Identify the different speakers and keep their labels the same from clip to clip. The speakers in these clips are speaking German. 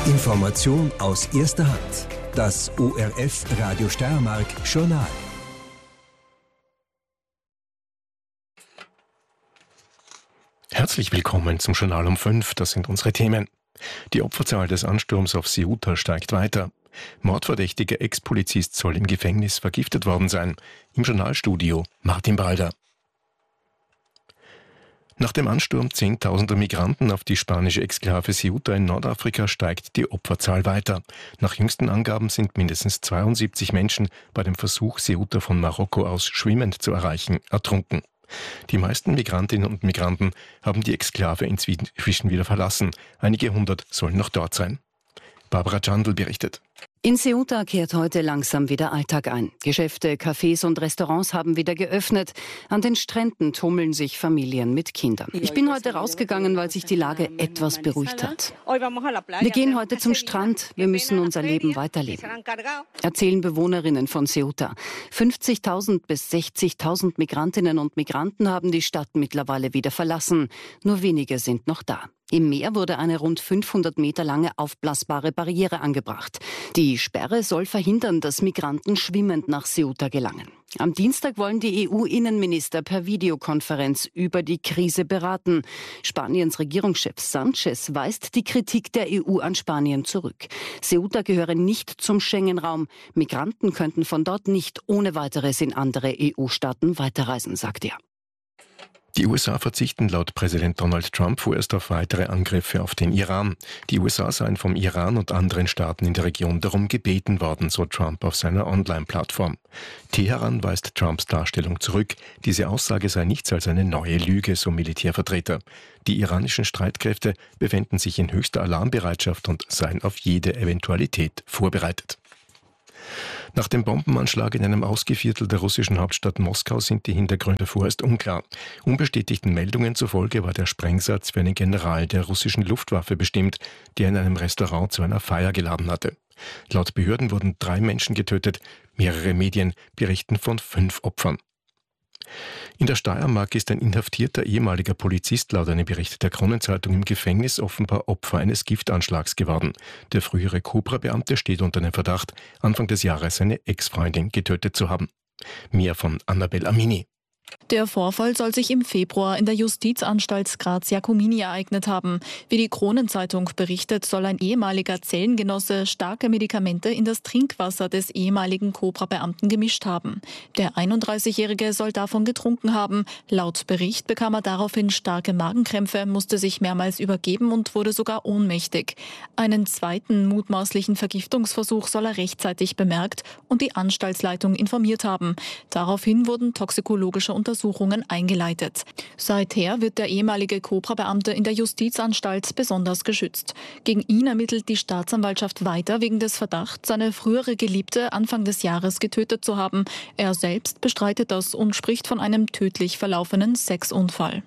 Speaker 1: Information aus erster Hand. Das ORF Radio Steiermark Journal.
Speaker 2: Herzlich willkommen zum Journal um 5. Das sind unsere Themen. Die Opferzahl des Ansturms auf Ceuta steigt weiter. Mordverdächtiger Ex-Polizist soll im Gefängnis vergiftet worden sein. Im Journalstudio Martin Balder. Nach dem Ansturm zehntausender Migranten auf die spanische Exklave Ceuta in Nordafrika steigt die Opferzahl weiter. Nach jüngsten Angaben sind mindestens 72 Menschen bei dem Versuch, Ceuta von Marokko aus schwimmend zu erreichen, ertrunken. Die meisten Migrantinnen und Migranten haben die Exklave inzwischen wieder verlassen. Einige hundert sollen noch dort sein. Barbara Jandl berichtet.
Speaker 3: In Ceuta kehrt heute langsam wieder Alltag ein. Geschäfte, Cafés und Restaurants haben wieder geöffnet. An den Stränden tummeln sich Familien mit Kindern. Ich bin heute rausgegangen, weil sich die Lage etwas beruhigt hat. Wir gehen heute zum Strand. Wir müssen unser Leben weiterleben, erzählen Bewohnerinnen von Ceuta. 50.000 bis 60.000 Migrantinnen und Migranten haben die Stadt mittlerweile wieder verlassen. Nur wenige sind noch da. Im Meer wurde eine rund 500 Meter lange aufblasbare Barriere angebracht. Die Sperre soll verhindern, dass Migranten schwimmend nach Ceuta gelangen. Am Dienstag wollen die EU-Innenminister per Videokonferenz über die Krise beraten. Spaniens Regierungschef Sánchez weist die Kritik der EU an Spanien zurück. Ceuta gehöre nicht zum Schengen-Raum. Migranten könnten von dort nicht ohne weiteres in andere EU-Staaten weiterreisen, sagt er.
Speaker 2: Die USA verzichten laut Präsident Donald Trump vorerst auf weitere Angriffe auf den Iran. Die USA seien vom Iran und anderen Staaten in der Region darum gebeten worden, so Trump auf seiner Online-Plattform. Teheran weist Trumps Darstellung zurück. Diese Aussage sei nichts als eine neue Lüge, so Militärvertreter. Die iranischen Streitkräfte befänden sich in höchster Alarmbereitschaft und seien auf jede Eventualität vorbereitet. Nach dem Bombenanschlag in einem Ausgeviertel der russischen Hauptstadt Moskau sind die Hintergründe vorerst unklar. Unbestätigten Meldungen zufolge war der Sprengsatz für einen General der russischen Luftwaffe bestimmt, der in einem Restaurant zu einer Feier geladen hatte. Laut Behörden wurden 3 Menschen getötet, mehrere Medien berichten von 5 Opfern. In der Steiermark ist ein inhaftierter ehemaliger Polizist laut einem Bericht der Kronenzeitung im Gefängnis offenbar Opfer eines Giftanschlags geworden. Der frühere Cobra-Beamte steht unter dem Verdacht, Anfang des Jahres seine Ex-Freundin getötet zu haben. Mehr von Annabel Amini.
Speaker 4: Der Vorfall soll sich im Februar in der Justizanstalt Graz-Jakomini ereignet haben. Wie die Kronenzeitung berichtet, soll ein ehemaliger Zellengenosse starke Medikamente in das Trinkwasser des ehemaligen Cobra-Beamten gemischt haben. Der 31-Jährige soll davon getrunken haben. Laut Bericht bekam er daraufhin starke Magenkrämpfe, musste sich mehrmals übergeben und wurde sogar ohnmächtig. Einen zweiten mutmaßlichen Vergiftungsversuch soll er rechtzeitig bemerkt und die Anstaltsleitung informiert haben. Daraufhin wurden toxikologische Untersuchungen eingeleitet. Seither wird der ehemalige Cobra-Beamte in der Justizanstalt besonders geschützt. Gegen ihn ermittelt die Staatsanwaltschaft weiter wegen des Verdachts, seine frühere Geliebte Anfang des Jahres getötet zu haben. Er selbst bestreitet das und spricht von einem tödlich verlaufenen Sexunfall.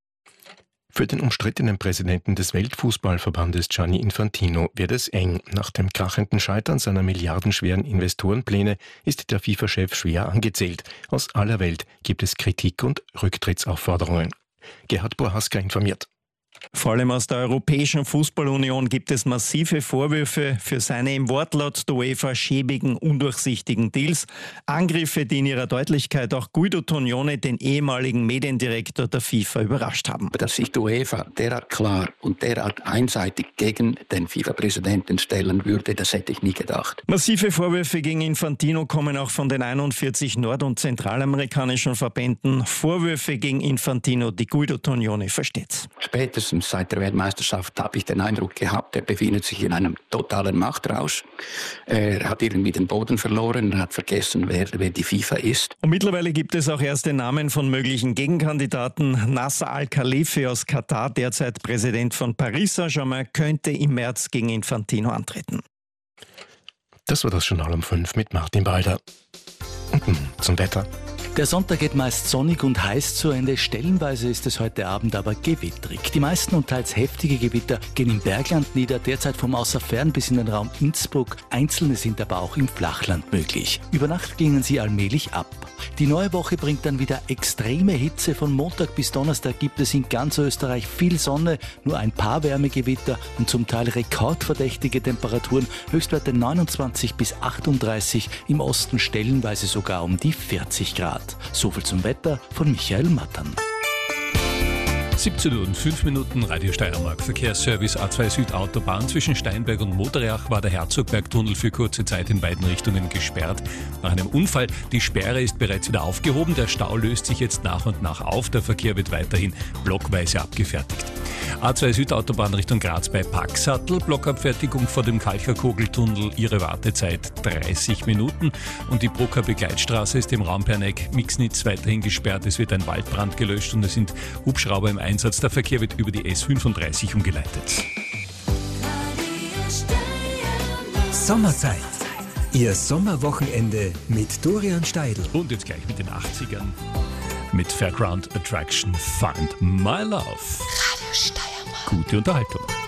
Speaker 2: Für den umstrittenen Präsidenten des Weltfußballverbandes Gianni Infantino wird es eng. Nach dem krachenden Scheitern seiner milliardenschweren Investorenpläne ist der FIFA-Chef schwer angezählt. Aus aller Welt gibt es Kritik und Rücktrittsaufforderungen. Gerhard Bohaska informiert.
Speaker 5: Vor allem aus der Europäischen Fußballunion gibt es massive Vorwürfe für seine im Wortlaut der UEFA schäbigen, undurchsichtigen Deals. Angriffe, die in ihrer Deutlichkeit auch Guido Tognone, den ehemaligen Mediendirektor der FIFA, überrascht haben.
Speaker 6: Dass sich die UEFA derart klar und derart einseitig gegen den FIFA-Präsidenten stellen würde, das hätte ich nie gedacht.
Speaker 5: Massive Vorwürfe gegen Infantino kommen auch von den 41 nord- und zentralamerikanischen Verbänden. Vorwürfe gegen Infantino, die Guido Tognone versteht.
Speaker 6: Spätestens seit der Weltmeisterschaft habe ich den Eindruck gehabt, er befindet sich in einem totalen Machtrausch. Er hat irgendwie den Boden verloren, er hat vergessen, wer die FIFA ist.
Speaker 5: Und mittlerweile gibt es auch erste Namen von möglichen Gegenkandidaten. Nasser Al-Khalifi aus Katar, derzeit Präsident von Paris Saint-Germain, könnte im März gegen Infantino antreten.
Speaker 2: Das war das Journal um 5 mit Martin Balder. Und nun zum Wetter.
Speaker 7: Der Sonntag geht meist sonnig und heiß zu Ende. Stellenweise ist es heute Abend aber gewittrig. Die meisten und teils heftige Gewitter gehen im Bergland nieder, derzeit vom Außerfern bis in den Raum Innsbruck. Einzelne sind aber auch im Flachland möglich. Über Nacht klingen sie allmählich ab. Die neue Woche bringt dann wieder extreme Hitze. Von Montag bis Donnerstag gibt es in ganz Österreich viel Sonne, nur ein paar Wärmegewitter und zum Teil rekordverdächtige Temperaturen. Höchstwerte 29 bis 38, im Osten stellenweise sogar um die 40 Grad. So viel zum Wetter von Michael Mattern.
Speaker 8: 17:05 Radio Steiermark. Verkehrsservice A2 Süd Autobahn zwischen Steinberg und Moderach war der Herzogbergtunnel für kurze Zeit in beiden Richtungen gesperrt. Nach einem Unfall, die Sperre ist bereits wieder aufgehoben, der Stau löst sich jetzt nach und nach auf, der Verkehr wird weiterhin blockweise abgefertigt. A2 Süd Autobahn Richtung Graz bei Paxattel, Blockabfertigung vor dem Kalcherkogeltunnel, ihre Wartezeit 30 Minuten und die Brucker Begleitstraße ist im Raum Perneck-Mixnitz weiterhin gesperrt. Es wird ein Waldbrand gelöscht und es sind Hubschrauber im Einsatz. Der Verkehr wird über die S35 umgeleitet.
Speaker 1: Sommerzeit. Ihr Sommerwochenende mit Dorian Steidl.
Speaker 8: Und jetzt gleich mit den 80ern. Mit Fairground Attraction Find My Love.
Speaker 9: Radio Steiermark.
Speaker 8: Gute Unterhaltung.